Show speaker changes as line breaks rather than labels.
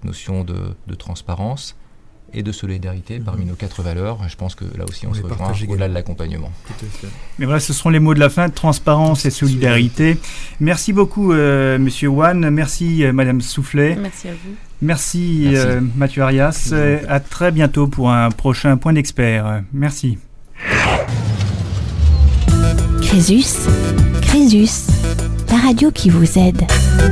notion de transparence et de solidarité parmi nos 4 valeurs. Je pense que là aussi on se rejoint au-delà de l'accompagnement.
Mais voilà, ce seront les mots de la fin, transparence et solidarité. Merci beaucoup Monsieur Wan, merci Madame Soufflet.
Merci à vous.
Merci. Mathieu Arias. À très bientôt pour un prochain Point d'Expert. Merci.
Crésus, la radio qui vous aide.